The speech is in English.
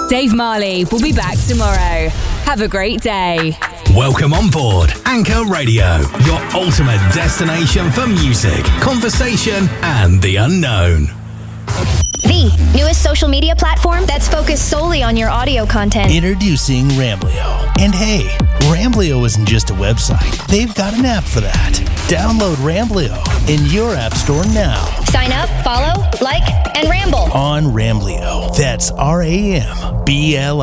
Dave Marley will be back tomorrow. Have a great day. Welcome on board Anchor Radio, your ultimate destination for music, conversation, and the unknown. The newest social media platform that's focused solely on your audio content. Introducing Ramblio. And hey, Ramblio isn't just a website. They've got an app for that. Download Ramblio in your app store now. Sign up, follow, like, and ramble on Ramblio. That's RAMBLIO.